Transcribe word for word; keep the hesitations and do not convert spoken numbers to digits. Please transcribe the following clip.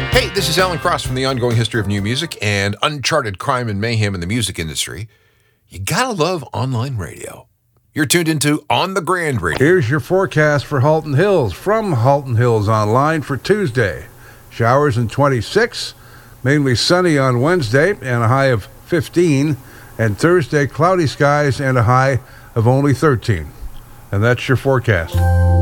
Hey, this is Alan Cross from the Ongoing History of New Music and Uncharted Crime and Mayhem in the Music Industry. You gotta love online radio. You're tuned into On the Grand Radio. Here's your forecast for Halton Hills from Halton Hills Online for Tuesday. Showers in twenty-six, mainly sunny on Wednesday and a high of fifteen, and Thursday cloudy skies and a high of only thirteen. And that's your forecast.